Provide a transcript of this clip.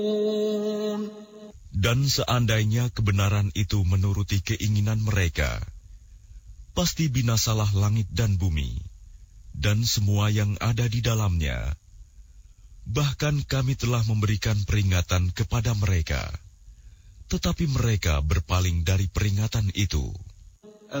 Dan seandainya kebenaran itu menuruti keinginan mereka, pasti binasalah langit dan bumi, dan semua yang ada di dalamnya. Bahkan kami telah memberikan peringatan kepada mereka, tetapi mereka berpaling dari peringatan itu.